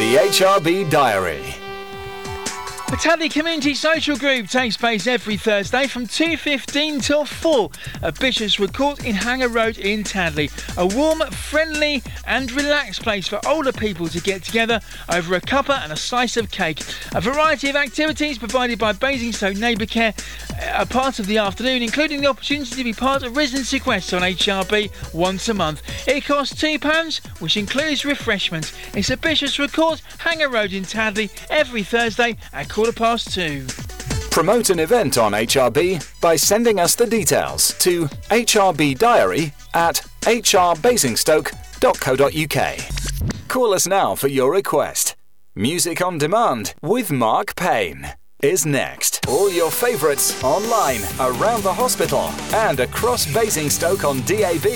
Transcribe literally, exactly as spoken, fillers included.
The H R B Diary. The Tadley Community Social Group takes place every Thursday from two fifteen till four at Bishopswood Court in Hanger Road in Tadley. A warm, friendly and relaxed place for older people to get together over a cuppa and a slice of cake. A variety of activities provided by Basingstoke Neighbour Care are part of the afternoon, including the opportunity to be part of Residency Quest on H R B once a month. It costs two pounds, which includes refreshments. It's at Bishopswood Court, Hanger Road in Tadley, every Thursday at quarter past two. Promote an event on H R B by sending us the details to H R B Diary at h r basingstoke dot co dot u k. Call us now for your request. Music on Demand with Mark Payne is next. All your favourites online, around the hospital and across Basingstoke on D A B.